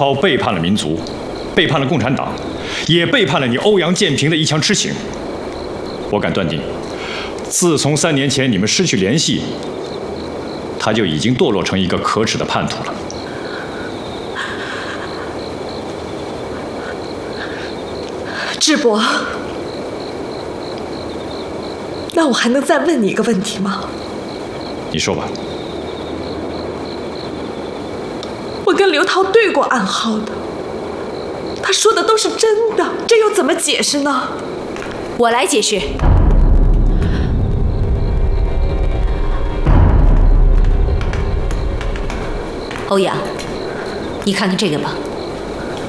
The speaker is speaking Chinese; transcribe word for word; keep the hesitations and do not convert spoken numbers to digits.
涛背叛了民族，背叛了共产党，也背叛了你欧阳建平的一腔痴情。我敢断定，自从三年前你们失去联系，他就已经堕落成一个可耻的叛徒了。 智伯，那我还能再问你一个问题吗？ 你说吧。 我跟刘涛对过暗号的，他说的都是真的，这又怎么解释呢？ 我来解释。欧阳，你看看这个吧。